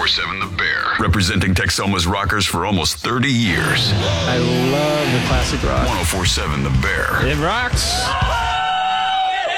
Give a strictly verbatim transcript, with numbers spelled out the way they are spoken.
four seven The Bear, representing Texoma's rockers for almost thirty years. I love the classic rock. one oh four seven The Bear. It rocks.